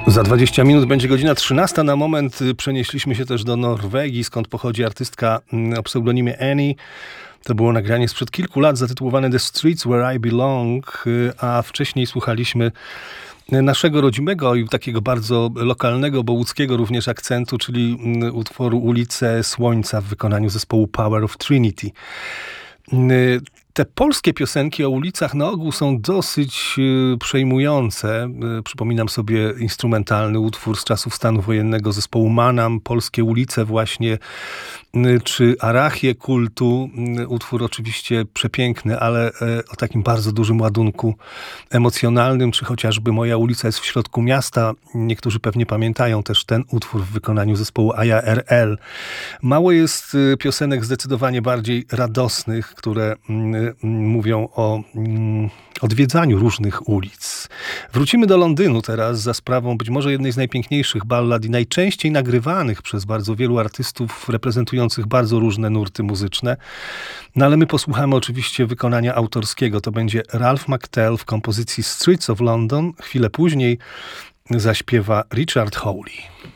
Za 20 minut będzie godzina 13. Na moment przenieśliśmy się też do Norwegii, skąd pochodzi artystka o pseudonimie Annie. To było nagranie sprzed kilku lat zatytułowane The Streets Where I Belong, a wcześniej słuchaliśmy naszego rodzimego i takiego bardzo lokalnego, bo łódzkiego również akcentu, czyli utworu Ulice Słońca w wykonaniu zespołu Power of Trinity. Te polskie piosenki o ulicach na ogół są dosyć przejmujące. Przypominam sobie instrumentalny utwór z czasów stanu wojennego zespołu Manam, Polskie ulice właśnie, czy Arachie kultu. Utwór oczywiście przepiękny, ale o takim bardzo dużym ładunku emocjonalnym, czy chociażby Moja ulica jest w środku miasta. Niektórzy pewnie pamiętają też ten utwór w wykonaniu zespołu AJRL. Mało jest piosenek zdecydowanie bardziej radosnych, które mówią o odwiedzaniu różnych ulic. Wrócimy do Londynu teraz za sprawą być może jednej z najpiękniejszych ballad i najczęściej nagrywanych przez bardzo wielu artystów reprezentujących bardzo różne nurty muzyczne. No ale my posłuchamy oczywiście wykonania autorskiego. To będzie Ralph McTell w kompozycji Streets of London. Chwilę później zaśpiewa Richard Hawley.